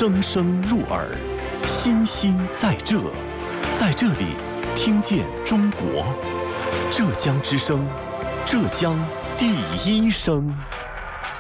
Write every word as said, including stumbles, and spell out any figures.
声声入耳，心心在这，在这里听见中国。浙江之声，浙江第一声。